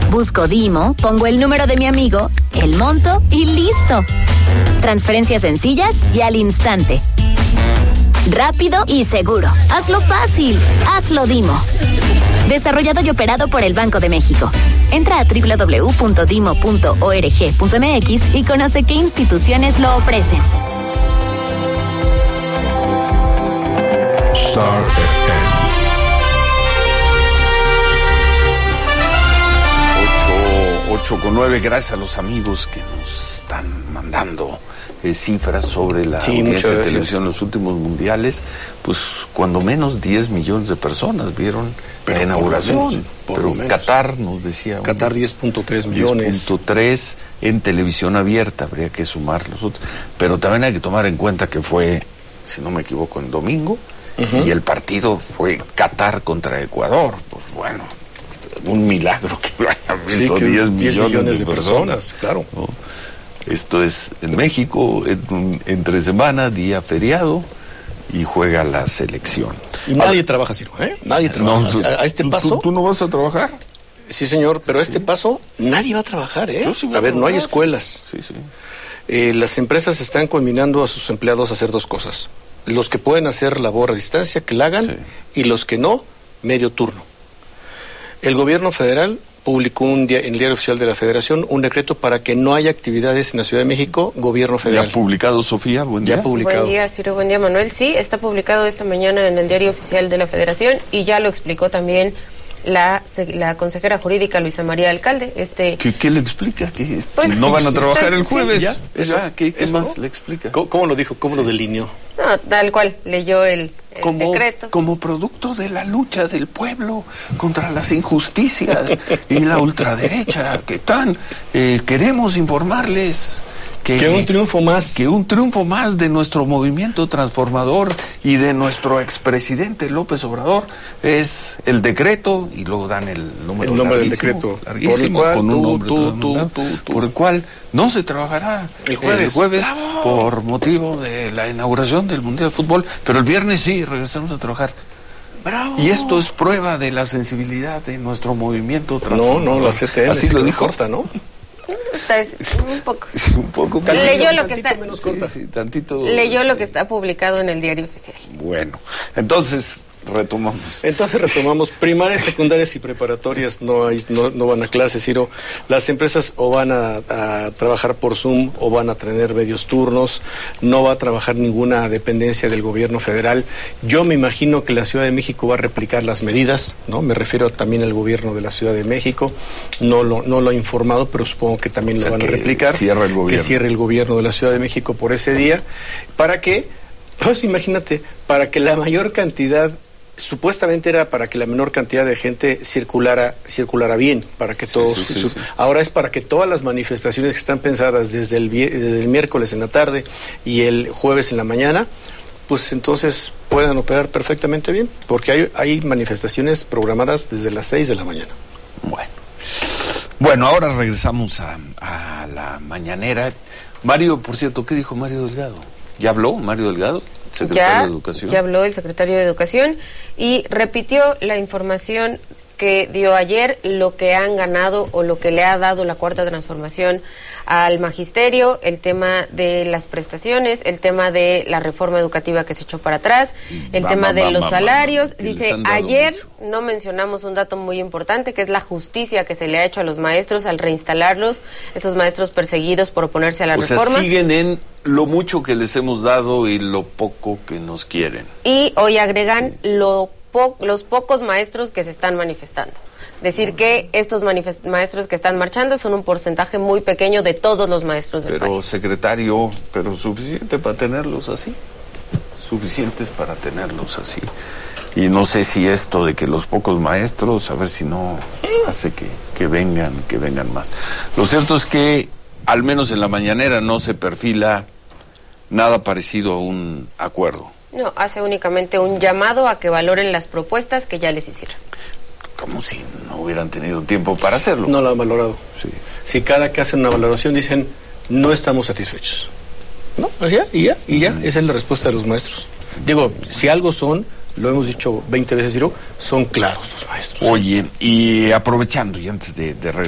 Busco Dimo, pongo el número de mi amigo, el monto y listo. Transferencias sencillas y al instante. Rápido y seguro. Hazlo fácil. Hazlo Dimo. Desarrollado y operado por el Banco de México. Entra a www.dimo.org.mx y conoce qué instituciones lo ofrecen. Star FM. 8:09, gracias a los amigos que nos están mandando cifras sobre la audiencia de televisión en los últimos mundiales. Pues cuando menos 10 millones de personas vieron la inauguración. Pero Qatar nos decía... Qatar 10.3 millones. 10.3 en televisión abierta, habría que sumar los otros. Pero también hay que tomar en cuenta que fue, si no me equivoco, en domingo, y el partido fue Qatar contra Ecuador. Pues bueno, un milagro que hayan visto 10 millones de personas. Claro. ¿No? Esto es en México, entre semana, día feriado, y juega la selección. Y nadie trabaja, Ciro, ¿eh? Nadie trabaja. No, a este paso... ¿Tú no vas a trabajar? Sí, señor, pero a este paso nadie va a trabajar, ¿eh? Yo sí voy a ver, no hay escuelas. Sí, sí. Las empresas están combinando a sus empleados a hacer dos cosas. Los que pueden hacer labor a distancia, que la hagan, y los que no, medio turno. El gobierno federal publicó en el Diario Oficial de la Federación un decreto para que no haya actividades en la Ciudad de México, gobierno federal. ¿Ya ha publicado, Sofía? Buen día. Ya publicado. Buen día, Ciro. Buen día, Manuel. Sí, está publicado esta mañana en el Diario Oficial de la Federación y ya lo explicó también la consejera jurídica Luisa María Alcalde. ¿Qué le explica? ¿Que pues, no van a trabajar el jueves? ¿Ya? ¿Qué más le explica? ¿Cómo lo dijo? ¿Cómo lo delineó? No, tal cual, leyó el decreto. Como producto de la lucha del pueblo contra las injusticias y la ultraderecha, ¿qué tan? Queremos informarles que un triunfo más. Que un triunfo más de nuestro movimiento transformador y de nuestro expresidente López Obrador es el decreto, y luego dan el número del decreto, por el cual no se trabajará el jueves por motivo de la inauguración del Mundial de Fútbol, pero el viernes sí regresamos a trabajar. ¡Bravo! Y esto es prueba de la sensibilidad de nuestro movimiento transformador. No, la CTM así lo dijo. Corta, ¿no? Un poco. Un poco. Leyó lo que está. Menos corta. Tantito. Leyó lo que está publicado en el Diario Oficial. Bueno, entonces retomamos. Primarias, secundarias y preparatorias no van a clases, Ciro. Las empresas o van a trabajar por Zoom o van a tener medios turnos. No va a trabajar ninguna dependencia del gobierno federal. Yo me imagino que la Ciudad de México va a replicar las medidas, ¿no? Me refiero también al gobierno de la Ciudad de México. No lo ha informado, pero supongo que también lo van a replicar. Que cierre el gobierno de la Ciudad de México por ese día. ¿Para qué? Pues imagínate, para que la mayor cantidad... Supuestamente era para que la menor cantidad de gente circulara bien, para que todos... Sí. Ahora es para que todas las manifestaciones que están pensadas desde el miércoles en la tarde y el jueves en la mañana, pues entonces puedan operar perfectamente bien, porque hay manifestaciones programadas desde las 6 de la mañana. Bueno, ahora regresamos a la mañanera. Mario, por cierto, ¿qué dijo Mario Delgado? ¿Ya habló Mario Delgado? Secretario de Educación. Ya habló el secretario de Educación y repitió la información que dio ayer, lo que han ganado o lo que le ha dado la Cuarta Transformación al magisterio, el tema de las prestaciones, el tema de la reforma educativa que se echó para atrás, el tema de los salarios. Dice, ayer no mencionamos un dato muy importante, que es la justicia que se le ha hecho a los maestros al reinstalarlos, esos maestros perseguidos por oponerse a la reforma. O sea, siguen en lo mucho que les hemos dado y lo poco que nos quieren. Y hoy agregan los pocos maestros que se están manifestando. Decir que estos maestros que están marchando son un porcentaje muy pequeño de todos los maestros del país. Secretario, pero suficiente para tenerlos así. Suficientes para tenerlos así. Y no sé si esto de que los pocos maestros, a ver si no hace que vengan más. Lo cierto es que al menos en la mañanera no se perfila nada parecido a un acuerdo. No, hace únicamente un llamado a que valoren las propuestas que ya les hicieron. Como si no hubieran tenido tiempo para hacerlo. No lo han valorado. Sí. Si cada que hacen una valoración dicen, no estamos satisfechos. ¿No? Así ya. Esa es la respuesta de los maestros. Digo, si algo son, lo hemos dicho 20 veces, Ciro, son claros los maestros. Oye, y aprovechando, y antes de regresar